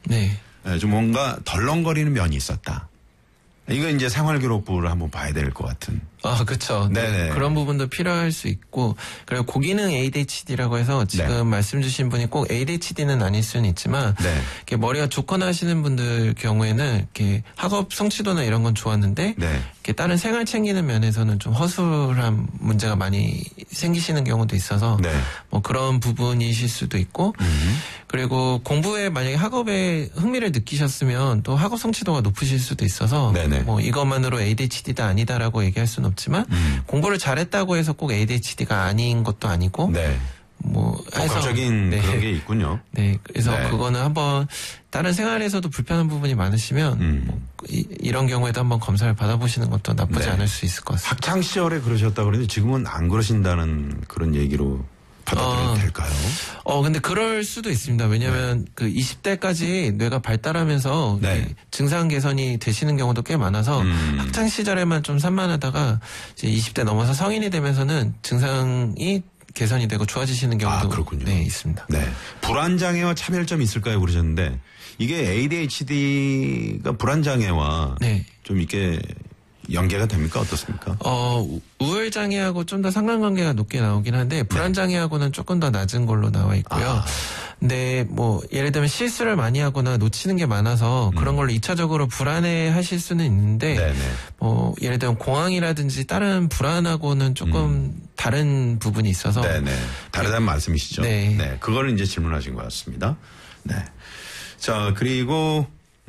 네. 좀 뭔가 덜렁거리는 면이 있었다. 이거 이제 생활기록부를 한번 봐야 될 것 같은. 아, 그렇죠. 네네. 그런 부분도 필요할 수 있고, 그리고 고기능 ADHD라고 해서 지금 네. 말씀 주신 분이 꼭 ADHD는 아닐 수는 있지만, 네. 이렇게 머리가 좋거나 하시는 분들 경우에는 이렇게 학업 성취도나 이런 건 좋았는데, 네. 이렇게 다른 생활 챙기는 면에서는 좀 허술한 문제가 많이 생기시는 경우도 있어서, 네. 뭐 그런 부분이실 수도 있고, 그리고 공부에 만약에 학업에 흥미를 느끼셨으면 또 학업 성취도가 높으실 수도 있어서, 네네. 뭐 이것만으로 ADHD다 아니다라고 얘기할 수는 없지만 공부를 잘했다고 해서 꼭 ADHD가 아닌 것도 아니고 네. 뭐 해서 복합적인 네. 그런 게 있군요. 네, 그래서 네. 그거는 한번 다른 생활에서도 불편한 부분이 많으시면 뭐 이런 경우에도 한번 검사를 받아보시는 것도 나쁘지 네. 않을 수 있을 것 같습니다. 학창 시절에 그러셨다 그러는데 지금은 안 그러신다는 그런 얘기로 받아들여도 될까요? 근데 그럴 수도 있습니다. 왜냐하면 그 20대까지 뇌가 발달하면서 네. 증상 개선이 되시는 경우도 꽤 많아서 학창 시절에만 좀 산만하다가 이제 20대 넘어서 성인이 되면서는 증상이 개선이 되고 좋아지시는 경우도 그렇군요. 네, 있습니다. 네. 불안장애와 차별점이 있을까요? 그러셨는데 이게 ADHD가 불안장애와 네. 좀 이렇게 연계가 됩니까? 어떻습니까? 우울장애하고 좀 더 상관관계가 높게 나오긴 한데 불안장애하고는 조금 더 낮은 걸로 나와 있고요. 근데 뭐 예를 들면 실수를 많이 하거나 놓치는 게 많아서 그런 걸로 2차적으로 불안해 하실 수는 있는데 네네. 뭐 예를 들면 공황이라든지 다른 불안하고는 조금 다른 부분이 있어서 네네. 다르다는 말씀이시죠? 네. 네. 그거를 이제 질문하신 것 같습니다. 네. 자, 그리고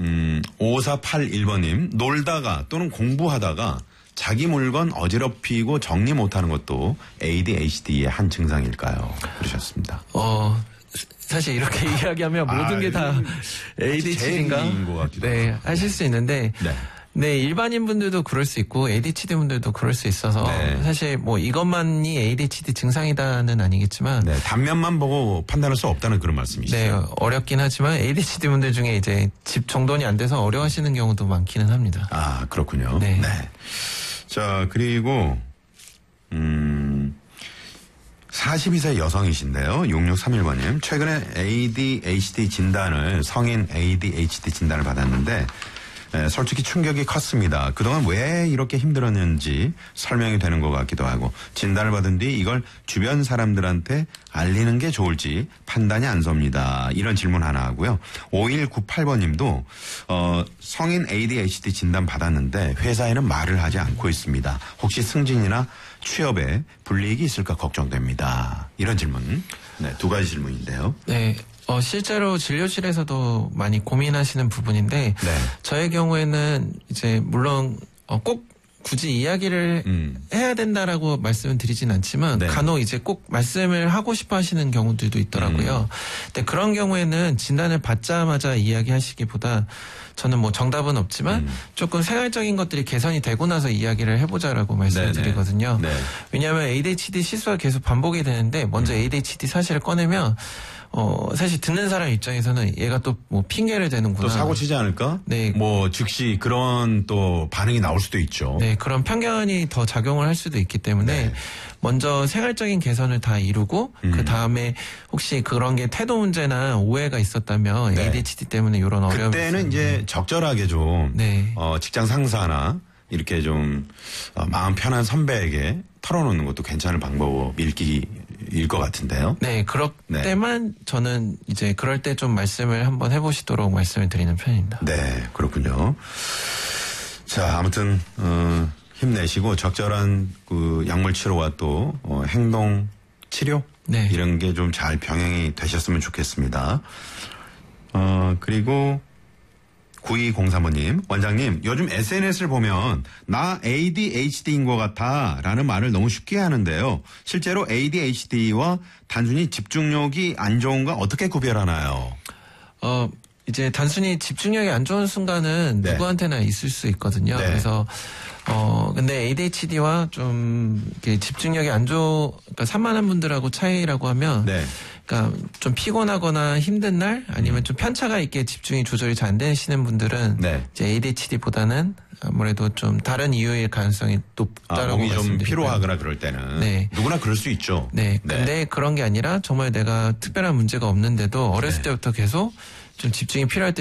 5481번님, 놀다가 또는 공부하다가 자기 물건 어지럽히고 정리 못하는 것도 ADHD의 한 증상일까요? 그러셨습니다. 사실 이렇게 이야기하면 모든 게 다 ADHD인가? 것 같기도 네, 하고. 하실 수 있는데. 네. 네, 일반인 분들도 그럴 수 있고 ADHD 분들도 그럴 수 있어서 네. 사실 뭐 이것만이 ADHD 증상이다는 아니겠지만 네, 단면만 보고 판단할 수 없다는 그런 말씀이시죠? 네, 어렵긴 하지만 ADHD 분들 중에 이제 집 정돈이 안 돼서 어려워하시는 경우도 많기는 합니다. 아, 그렇군요. 네. 자, 그리고 42세 여성이신데요. 6631번님. 최근에 ADHD 진단을 성인 ADHD 진단을 받았는데 솔직히 충격이 컸습니다. 그동안 왜 이렇게 힘들었는지 설명이 되는 것 같기도 하고 진단을 받은 뒤 이걸 주변 사람들한테 알리는 게 좋을지 판단이 안 섭니다. 이런 질문 하나 하고요. 5198번님도 성인 ADHD 진단 받았는데 회사에는 말을 하지 않고 있습니다. 혹시 승진이나 취업에 불이익이 있을까 걱정됩니다. 이런 질문. 네, 두 가지 질문인데요. 네. 실제로 진료실에서도 많이 고민하시는 부분인데 네. 저의 경우에는 이제 물론 꼭 굳이 이야기를 해야 된다라고 말씀을 드리진 않지만 네. 간혹 이제 꼭 말씀을 하고 싶어 하시는 경우들도 있더라고요. 근데 그런 경우에는 진단을 받자마자 이야기하시기보다 저는 뭐 정답은 없지만 조금 생활적인 것들이 개선이 되고 나서 이야기를 해보자라고 말씀을 네네. 드리거든요. 네. 왜냐하면 ADHD 실수가 계속 반복이 되는데 먼저 ADHD 사실을 꺼내면 사실 듣는 사람 입장에서는 얘가 또 뭐 핑계를 대는구나. 또 사고 치지 않을까? 네. 뭐 즉시 그런 또 반응이 나올 수도 있죠. 네, 그런 편견이 더 작용을 할 수도 있기 때문에 네. 먼저 생활적인 개선을 다 이루고 그 다음에 혹시 그런 게 태도 문제나 오해가 있었다면 네. ADHD 때문에 이런 어려움이 그때는 있었는데. 이제 적절하게 좀 네. 직장 상사나 이렇게 좀 마음 편한 선배에게 털어놓는 것도 괜찮은 방법일 것 같은데요. 네, 그럴 네. 때만 저는 이제 그럴 때 좀 말씀을 한번 해보시도록 말씀을 드리는 편입니다. 네, 그렇군요. 자, 아무튼 힘내시고 적절한 그 약물 치료와 또 행동 치료 네. 이런 게 좀 잘 병행이 되셨으면 좋겠습니다. 그리고 9203번님, 원장님, 요즘 SNS를 보면 나 ADHD인 것 같아 라는 말을 너무 쉽게 하는데요. 실제로 ADHD와 단순히 집중력이 안 좋은 건 어떻게 구별하나요? 이제 단순히 집중력이 안 좋은 순간은 네. 누구한테나 있을 수 있거든요. 네. 그래서 근데 ADHD와 좀 이렇게 집중력이 그러니까 산만한 분들하고 차이라고 하면 네. 그러니까 좀 피곤하거나 힘든 날 아니면 좀 편차가 있게 집중이 조절이 잘 안 되시는 분들은 네. 이제 ADHD보다는 아무래도 좀 다른 이유일 가능성이 높다라고 몸이 좀 말씀드리고요. 피로하거나 그럴 때는 네. 누구나 그럴 수 있죠. 네. 근데 그런 게 아니라 정말 내가 특별한 문제가 없는데도 어렸을 때부터 계속 좀 집중이 필요할 때